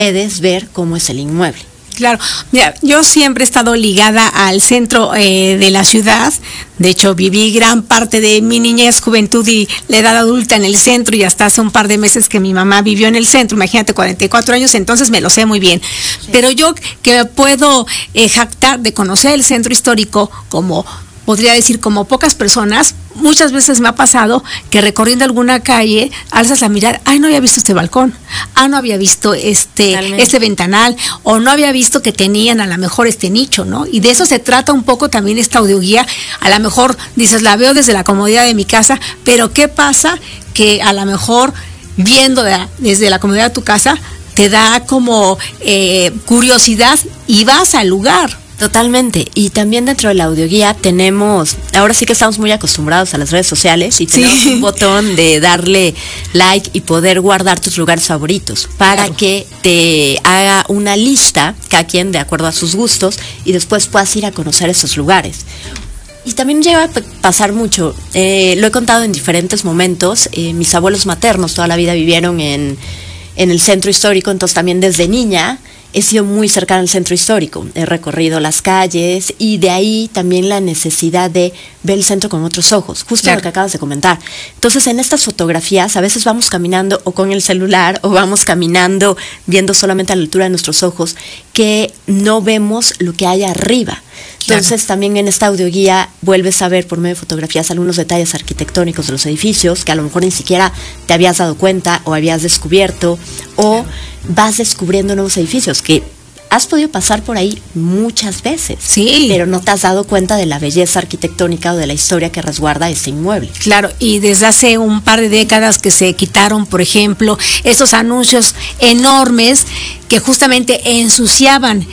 puedes ver cómo es el inmueble. Claro, mira, yo siempre he estado ligada al centro de la ciudad. De hecho, viví gran parte de mi niñez, juventud y la edad adulta en el centro, y hasta hace un par de meses que mi mamá vivió en el centro. Imagínate, 44 años, entonces me lo sé muy bien. Sí. Pero yo que puedo jactar de conocer el centro histórico como, podría decir, como pocas personas, muchas veces me ha pasado que recorriendo alguna calle alzas a mirar, ay, no había visto este balcón, no había visto este ventanal, o no había visto que tenían a lo mejor este nicho, ¿no? Y de eso se trata un poco también esta audioguía. A lo mejor dices, la veo desde la comodidad de mi casa, pero ¿qué pasa? Que a lo mejor viendo desde la comodidad de tu casa te da como curiosidad y vas al lugar. Totalmente, y también dentro de la audioguía tenemos, ahora sí que estamos muy acostumbrados a las redes sociales y tenemos un botón de darle like y poder guardar tus lugares favoritos para que te haga una lista, cada quien de acuerdo a sus gustos, y después puedas ir a conocer esos lugares. Y también llega a pasar mucho, lo he contado en diferentes momentos, mis abuelos maternos toda la vida vivieron en el centro histórico, entonces también desde niña he sido muy cercana al centro histórico, he recorrido las calles y de ahí también la necesidad de ver el centro con otros ojos, justo lo que acabas de comentar. Entonces en estas fotografías a veces vamos caminando o con el celular o vamos caminando viendo solamente a la altura de nuestros ojos que no vemos lo que hay arriba. Entonces también en esta audioguía vuelves a ver por medio de fotografías algunos detalles arquitectónicos de los edificios que a lo mejor ni siquiera te habías dado cuenta o habías descubierto, o vas descubriendo nuevos edificios que has podido pasar por ahí muchas veces, pero no te has dado cuenta de la belleza arquitectónica o de la historia que resguarda ese inmueble. Claro, y desde hace un par de décadas que se quitaron, por ejemplo, esos anuncios enormes que justamente ensuciaban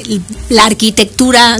la arquitectura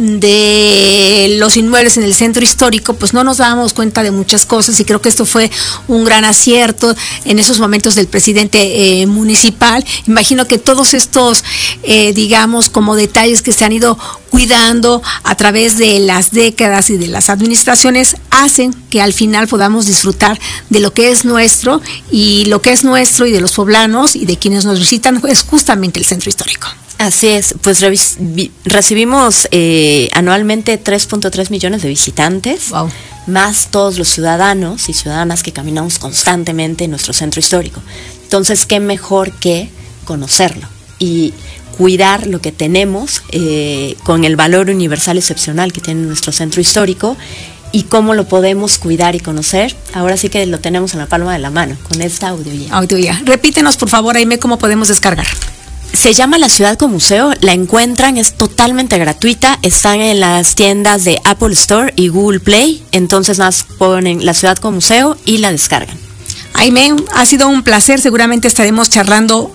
de los inmuebles en el centro histórico, pues no nos dábamos cuenta de muchas cosas, y creo que esto fue un gran acierto en esos momentos del presidente municipal. Imagino que todos estos, digamos, como detalles que se han ido cuidando a través de las décadas y de las administraciones hacen que al final podamos disfrutar de lo que es nuestro, y lo que es nuestro y de los poblanos y de quienes nos visitan es justamente el centro histórico. Así es, pues recibimos anualmente 3.3 millones de visitantes, más todos los ciudadanos y ciudadanas que caminamos constantemente en nuestro centro histórico. Entonces, ¿qué mejor que conocerlo y cuidar lo que tenemos con el valor universal excepcional que tiene nuestro centro histórico? ¿Y cómo lo podemos cuidar y conocer? Ahora sí que lo tenemos en la palma de la mano, con esta audioguía. Repítenos, por favor, Aimé, cómo podemos descargar. Se llama La Ciudad como Museo, la encuentran, es totalmente gratuita, están en las tiendas de Apple Store y Google Play, entonces más ponen La Ciudad como Museo y la descargan. Aimé, ha sido un placer, seguramente estaremos charlando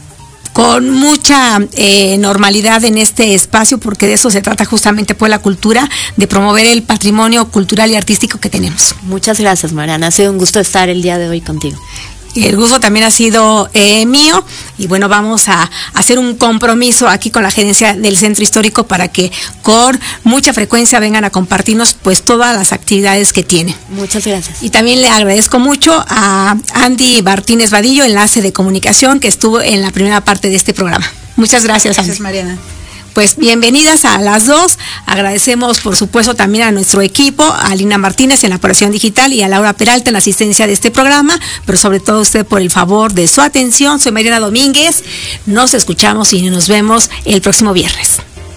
con mucha normalidad en este espacio, porque de eso se trata justamente, pues, la cultura, de promover el patrimonio cultural y artístico que tenemos. Muchas gracias, Mariana, ha sido un gusto estar el día de hoy contigo. El gusto también ha sido mío, y bueno, vamos a hacer un compromiso aquí con la gerencia del centro histórico para que con mucha frecuencia vengan a compartirnos pues todas las actividades que tiene. Muchas gracias. Y también le agradezco mucho a Andy Martínez Vadillo, enlace de comunicación, que estuvo en la primera parte de este programa. Muchas gracias, Andy. Gracias, Mariana. Pues bienvenidas a las dos. Agradecemos, por supuesto, también a nuestro equipo, a Lina Martínez en la operación digital y a Laura Peralta en la asistencia de este programa, pero sobre todo a usted por el favor de su atención. Soy Mariana Domínguez. Nos escuchamos y nos vemos el próximo viernes.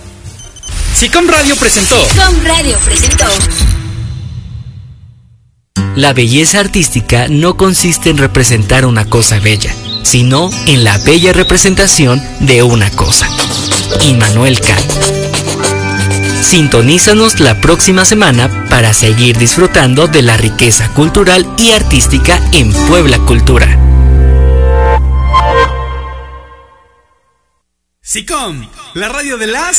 SICOM Radio presentó. La belleza artística no consiste en representar una cosa bella, sino en la bella representación de una cosa. Immanuel Kant. Sintonízanos la próxima semana para seguir disfrutando de la riqueza cultural y artística en Puebla Cultura. SICOM, la radio de las